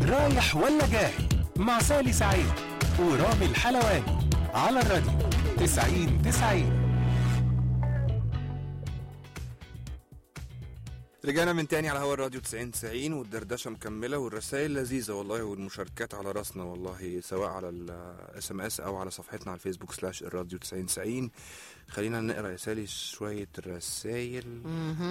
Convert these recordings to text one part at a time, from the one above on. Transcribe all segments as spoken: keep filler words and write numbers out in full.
رايح ولا جاي مع سالي سعيد ورامي الحلواني على الراديو تسعين تسعين. رجعنا من تاني على هوا الراديو تسعين تسعين والدردشه مكمله والرسائل لذيذه والله والمشاركات على راسنا والله، سواء على الاس ام اس او على صفحتنا على الفيسبوك سلاش الراديو تسعين تسعين. خلينا نقرا يا سالي شويه رسائل.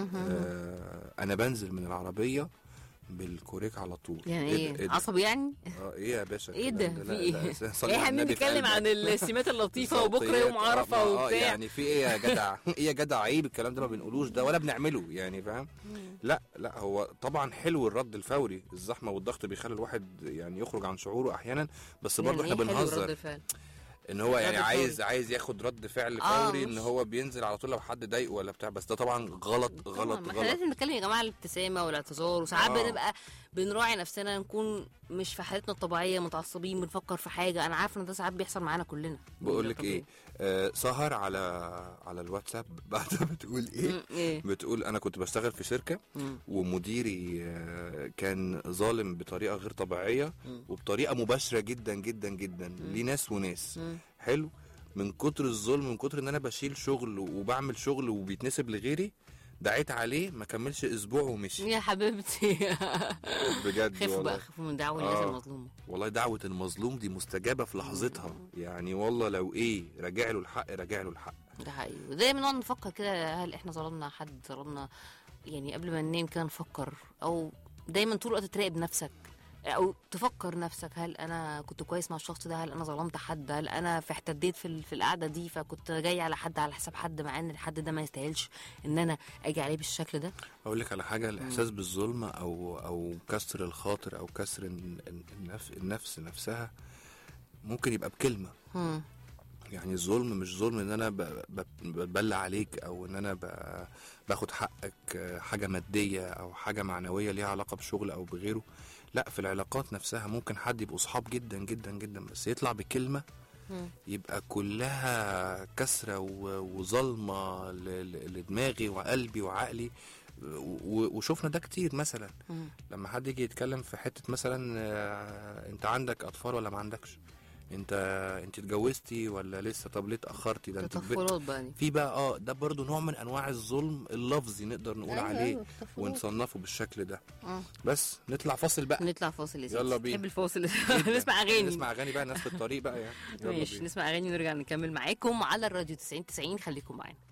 آه انا بنزل من العربيه بالكوريك على طول. يعني ايه, إيه عصبي يعني؟ اه ايه يا باشا ايه ده؟ في ايه؟ احنا بنتكلم عن السمات اللطيفه وبكره يوم عرفه وبتاع. يعني في ايه يا جدع؟ ايه يا جدع؟ عيب الكلام ده ما بنقولوش ده ولا بنعمله يعني، فاهم؟ لا لا هو طبعا حلو الرد الفوري، الزحمه والضغط بيخلي الواحد يعني يخرج عن شعوره احيانا، بس برضه احنا بنهزر ان هو يعني عايز عايز ياخد رد فعل فوري، ان هو بينزل على طول لو حد ضايقه ولا بتاع، بس ده طبعا غلط غلط غلط. احنا لازم نتكلم يا جماعه الابتسامه والاعتذار، وساعات آه. بنبقى بنراعي نفسنا، نكون مش في حالتنا الطبيعيه متعصبين بنفكر في حاجه. انا عارفه ان ده ساعات بيحصل معانا كلنا. بقول لك ايه، آه سهر على على الواتساب بعد بتقول ايه؟ إيه؟ بتقول انا كنت بشتغل في شركه مم. ومديري آه كان ظالم بطريقه غير طبيعيه مم. وبطريقه مباشره جدا جدا جدا ليه ناس وناس مم. حلو. من كتر الظلم، من كتر ان انا بشيل شغل وبعمل شغل وبيتنسب لغيري، دعيت عليه ما كملش اسبوع ومشي. يا حبيبتي بجد خفوا بقى، خفوا من دعوه الناس آه. المظلومه. والله دعوه المظلوم دي مستجابه في لحظتها يعني، والله لو ايه راجع له الحق راجع له الحق. ده حقيقي. دايما نقعد نفكر كده، هل احنا ظلمنا حد؟ ظلمنا يعني قبل ما ننام كده نفكر، او دايما طول الوقت تراقب نفسك او تفكر نفسك، هل انا كنت كويس مع الشخص ده؟ هل انا ظلمت حد؟ هل انا في احتديت في في القعده دي فكنت جاي على حد على حساب حد، مع ان الحد ده ما يستاهلش ان انا اجي عليه بالشكل ده؟ اقول لك على حاجه، الاحساس بالظلم او او كسر الخاطر او كسر النفس النفس نفسها ممكن يبقى بكلمه. م. يعني الظلم مش ظلم ان انا بتبلى عليك او ان انا باخد حقك حاجه ماديه او حاجه معنويه ليها علاقه بشغل او بغيره. لا، في العلاقات نفسها ممكن حد يبقوا صحاب جدا جدا جدا، بس يطلع بكلمه يبقى كلها كسره وظلمه لدماغي وقلبي وعقلي. وشوفنا ده كتير مثلا لما حد يجي يتكلم في حته مثلا انت عندك اطفال ولا ما عندكش، انت انت اتجوزتي ولا لسه، طب ليه اتاخرتي، ده انت بقى في بقى اه ده برضو نوع من انواع الظلم اللفظي نقدر نقول أيوة عليه أيوة ونصنفه بالشكل ده. آه. بس نطلع فاصل بقى، نطلع فاصل يا سيدي. يلا بينا. نحب الفاصل نسمع اغاني نسمع اغاني بقى، ناس في الطريق بقى يعني. ماشي، نسمع اغاني ونرجع نكمل معاكم على الراديو تسعين تسعين. خليكم معانا.